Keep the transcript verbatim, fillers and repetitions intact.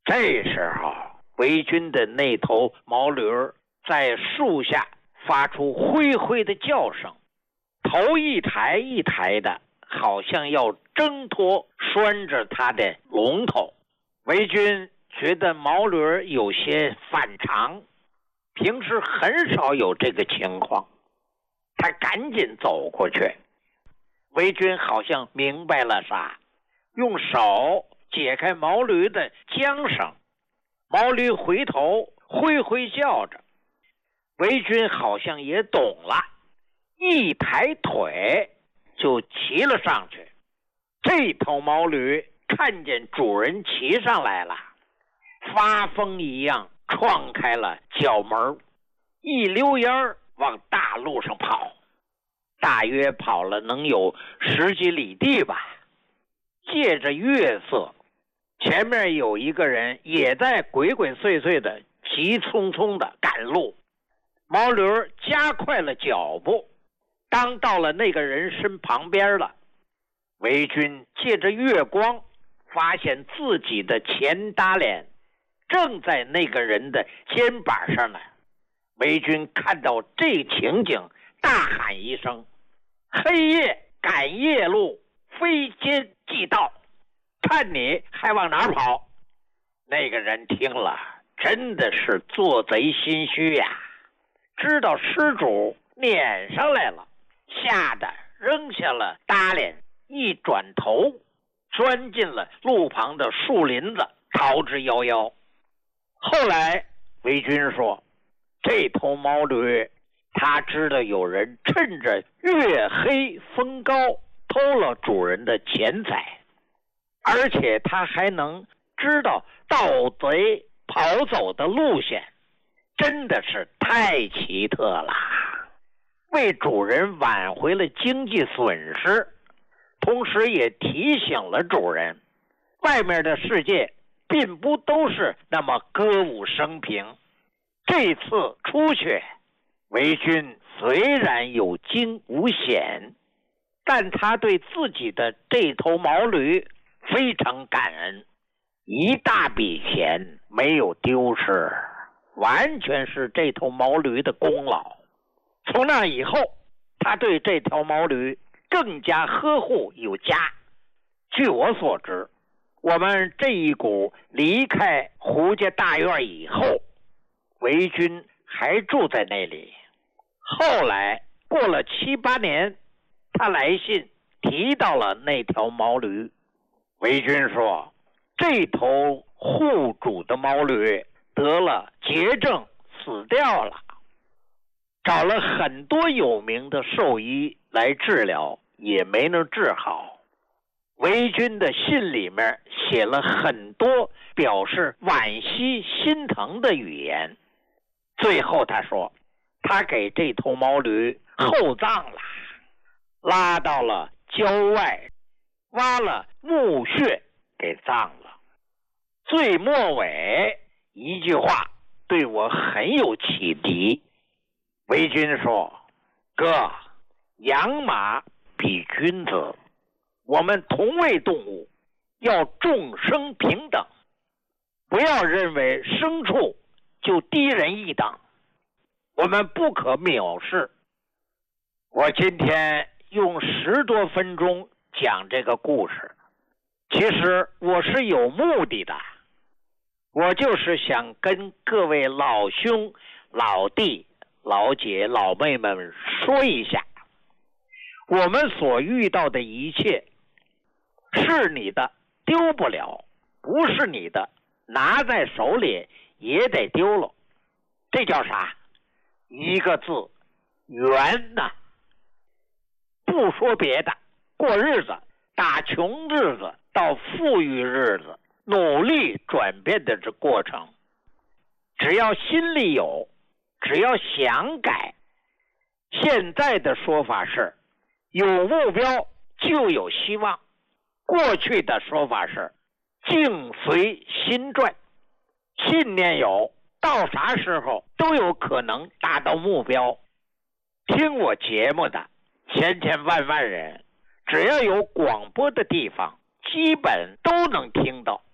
这时候韦军的那头毛驴在树下发出灰灰的叫声，头一抬一抬的，好像要挣脱拴着他的龙头。韦军觉得毛驴有些反常，平时很少有这个情况，他赶紧走过去。韦军好像明白了啥，用手解开毛驴的缰绳，毛驴回头挥挥叫着。韦军好像也懂了，一抬腿就骑了上去。这头毛驴看见主人骑上来了，发疯一样撞开了角门，一溜烟儿往大路上跑，大约跑了能有十几里地吧。借着月色，前面有一个人也在鬼鬼祟祟的急匆匆的赶路。毛驴加快了脚步，当到了那个人身旁边了。韦军借着月光发现自己的前搭脸正在那个人的肩膀上呢。韦军看到这情景，大喊一声：黑夜赶夜路，非奸即盗，看你还往哪跑！那个人听了真的是做贼心虚呀，知道失主撵上来了，吓得扔下了搭脸，一转头钻进了路旁的树林子，逃之夭夭。后来韦军说，这头毛驴他知道有人趁着月黑风高偷了主人的钱财，而且他还能知道盗贼跑走的路线，真的是太奇特了，为主人挽回了经济损失，同时也提醒了主人，外面的世界并不都是那么歌舞升平。这次出去，韦军虽然有惊无险，但他对自己的这头毛驴非常感恩，一大笔钱没有丢失，完全是这头毛驴的功劳。从那以后，他对这条毛驴更加呵护有加。据我所知，我们这一股离开胡家大院以后，韦军还住在那里。后来过了七八年，他来信提到了那条毛驴。韦军说，这头护主的毛驴得了结症死掉了，找了很多有名的兽医来治疗，也没能治好。韦军的信里面写了很多表示惋惜心疼的语言。最后他说，他给这头毛驴厚葬了，拉到了郊外，挖了墓穴给葬了。最末尾一句话对我很有启迪。韦军说，哥，养马比君子，我们同为动物，要众生平等，不要认为牲畜就低人一等，我们不可藐视。我今天用十多分钟讲这个故事，其实我是有目的的，我就是想跟各位老兄、老弟、老姐、老妹们说一下，我们所遇到的一切，是你的丢不了，不是你的拿在手里也得丢了。这叫啥？一个字，缘呐。不说别的，过日子，打穷日子到富裕日子，努力转变的这过程，只要心里有，只要想改。现在的说法是，有目标就有希望。过去的说法是，境随心转。信念有，到啥时候都有可能达到目标。听我节目的千千万万人，只要有广播的地方，基本都能听到。